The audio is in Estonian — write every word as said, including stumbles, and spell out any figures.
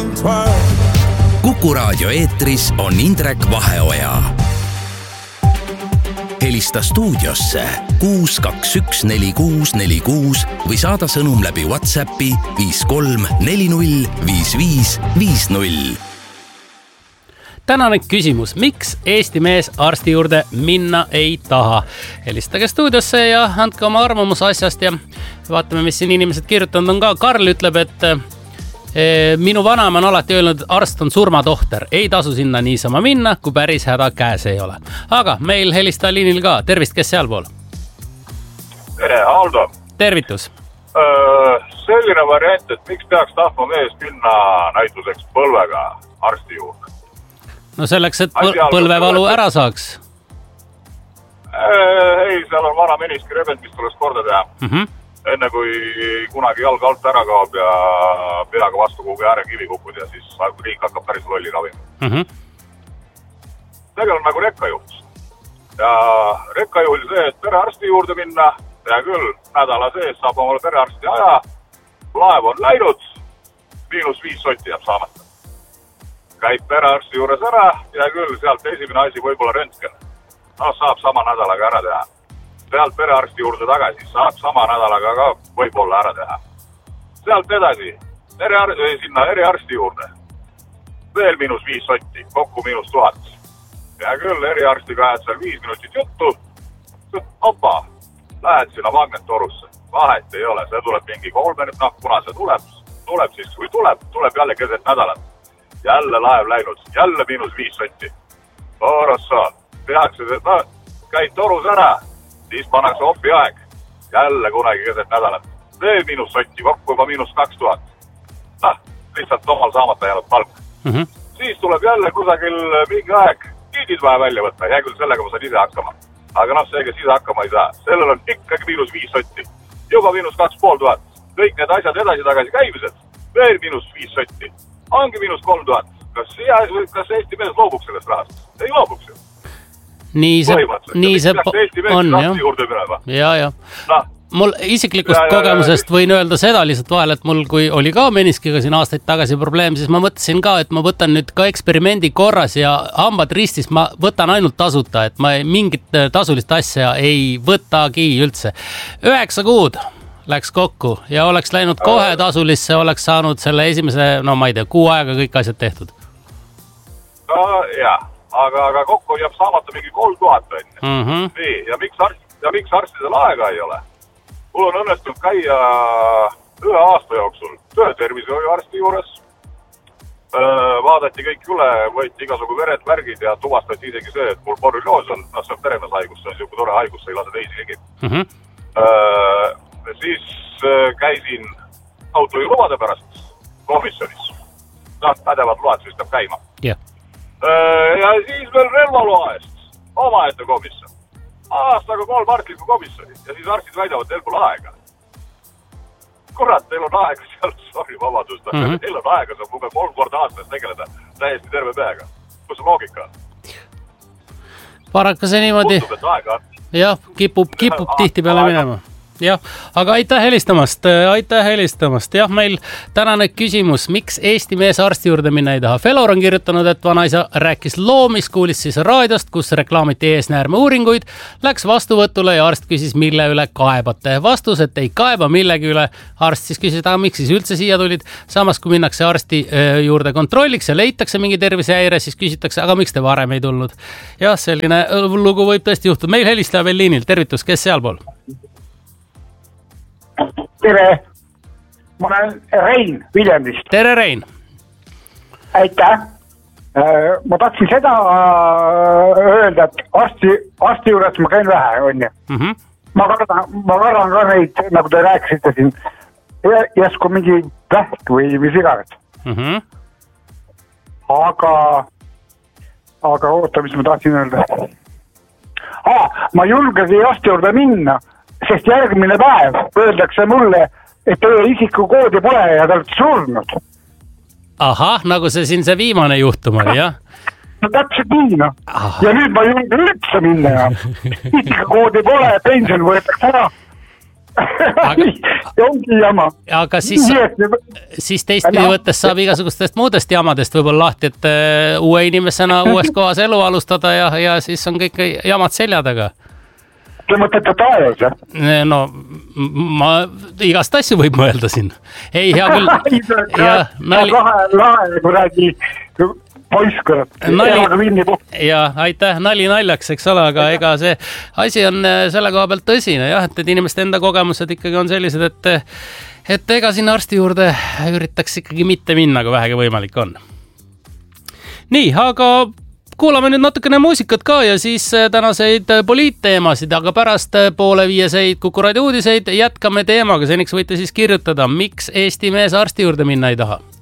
Kuku Raadio eetris on Indrek Vaheoja. Helista stuudiosse kuus kaks üks neli kuus neli kuus või saada sõnum läbi WhatsAppi viis kolm neli null viis viis viis null. Tänane küsimus, miks Eesti mees arsti juurde minna ei taha? Helistage stuudiosse ja andke oma arvamus asjast ja vaatame, mis siin inimesed kirjutanud on ka. Karl ütleb, et e, minu vanaema on alati öelnud, et arst on surmatohter. Ei tasu sinna niisama minna, kui päris häda käes ei ole. Aga meil helista liinil ka. Tervist, kes sealpool? Tere, Aldo. Tervitus. Öö, selline variant, et miks peaks tahma mees minna näituseks põlvega arsti juurde? No selleks, et põlvevalu ära saaks. Ei, seal on vana meniski rebend, mis tuleks korda teha. Mm-hmm. Enne kui kunagi jalg alt ära kaob ja peaga vastu kuhugi äärekivi kukud ja siis riik hakkab päris lolli ravima. Mm-hmm. Tegelikult nagu rekkajuht. Ja rekkajuhil see, et perearsti juurde minna, ja küll nädala sees saab omale perearsti aja, laev on läinud, miinus viis sotti jääb saamata. Käib perearsti juures ära ja küll sealt esimene asi võib-olla röntgen. No saab sama nädalaga ära teha. Sealt perearsti juurde tagasi saab sama nädalaga ka võib-olla ära teha. Sealt edasi eriar- sinna eriarsti juurde. Veel miinus viis sotti, kokku miinus tuhat. Ja küll eriarstiga ajad seal viis minutit juttu. Opa, lähed sinna magnettorusse. Vahet ei ole, see tuleb mingi kolme, noh, kuna see tuleb, tuleb siis, kui tuleb, tuleb jälle keset nädalat. Jälle laev läinud, jälle miinus viis sotti. Orossa, tehakse seda, käid torus ära, siis pannakse oppi aeg. Jälle kunagi keset nädalat. Veel miinus sotti, kokku juba miinus kaks tuhat. Noh, lihtsalt omal saamata jäänud palk. Mm-hmm. Siis tuleb jälle kusagil mingi aeg, kiidid vaja välja võtta. Jää küll sellega ma saan ise hakkama. Aga noh, see, kes ise hakkama ei saa. Sellel on ikkagi miinus viis sotti. Juba miinus kaks pool tuhat. Kõik need asjad edasi-tagasi käimised. Veel miinus viis sotti. Ongi miinus kolm tuhat. Kas, kas Eesti mees loobuks sellest rahast? Ei loobuks ju. Nii see, nii see on, jah. Ja, ja. No. Mul isiklikust ja, kogemusest ja, ja. Võin öelda seda lihtsalt vahel, et mul, kui oli ka meniskiga siin aastaid tagasi probleem, siis ma mõtlesin ka, et ma võtan nüüd ka eksperimendi korras ja hambad ristis ma võtan ainult tasuta, et ma mingit tasulist asja ei võtagi üldse. Üheksa kuud läks kokku ja oleks läinud kohe tasulisse, oleks saanud selle esimese, no ma ei tea, kuu aega kõik asjad tehtud. No jah, aga, aga kokku jääb saamata mingi kolm tuhat on. Mm-hmm. Nii, ja miks, arst, ja miks arstidel aega ei ole? Mul on õnnestunud käia ühe aasta jooksul töötervishoiu arsti juures. Vaadati kõik üle, võeti igasugu vered, värgid ja tuvastati isegi see, et mul borrelioos on, no see on peremeeshaigus, see on siuke tore haigus, see ei lase teisi ligi. Mm-hmm. Siis käisin autojuhilubade pärast komisjonis. No, pädevad load siis peab käima. Yeah. Ja siis veel relvaloa eest. Omaette komisjon. Aastaga kolm arstlikku komisjoni. Ja siis arstid väidavad, teil pole aega. Kurat, teil on aega seal, sorry, vabadust. Mm-hmm. Teil on aega, saab umbes kolm korda aastas tegeleda täiesti terve peaga. Kus on loogika? Paraku see niimoodi. Kutub, et aega. Jah, kipub, kipub tihti peale minema. Jah, aga aitäh helistamast, aitäh helistamast. Jah, meil tänane küsimus, miks Eesti mees arsti juurde minna ei taha. Felor on kirjutanud, et vanaisa rääkis loo, mis kuulis siis raadiost, kus reklaamiti eesnäärme uuringuid, läks vastuvõtule ja arst küsis, mille üle kaebate. Vastus, et ei kaeba millegi üle. Arst siis küsis, et miks siis üldse siia tulid. Samas, kui minnakse arsti juurde kontrolliks ja leitakse mingi tervisehäire, siis küsitakse, aga miks te varem ei tulnud? Jah, selline lugu võib tõesti juhtuda. Meil helistaja veel liinil. Tervitus, kes sealpool? Tere, ma olen Rein Viljandist. Tere, Rein. Aitäh. Ma tahtsin seda öelda, et arsti, arsti juures ma käin vähe, on ju. Mm-hmm. Ma kardan, ma kardan ka neid, nagu te rääkisite siin, jäsku mingi vähk või mis iganes. Mm-hmm. Aga, aga oota, mis ma tahtsin öelda. Ah, ma julgegi arsti juurde minna. Sest järgmine päev öeldakse mulle, et teie isikukoodi pole ja te olete surnud. Ahah, nagu see siin see viimane juhtum oli, jah? No täpselt nii, noh. Ja nüüd ma julgen üldse minna ja isikukoodi pole ja pension võetakse ära. ongi jama. Aga siis, siis teistpidi võttes saab igasugustest muudest jamadest võib-olla lahti, et uue inimesena uues kohas elu alustada ja, ja siis on kõik jamad selja taga. Te mõtlete taevas, jah? No, ma igast asju võib mõelda siin. Ei, hea küll. Ja, nali... Lahe, lahe, kui räägi... Poiskõrad. Ja aitäh, nali naljaks, eks ole, aga ega see asi on selle koha pealt tõsine, jah, et inimeste enda kogemused ikkagi on sellised, et, et ega sinna arsti juurde üritaks ikkagi mitte minna, kui vähegi võimalik on. Nii, aga kuulame nüüd natukene muusikat ka ja siis tänaseid poliitteemasid, aga pärast poole viieseid Kuku Raadio uudiseid jätkame teemaga, seniks võite siis kirjutada, miks Eesti mees arsti juurde minna ei taha.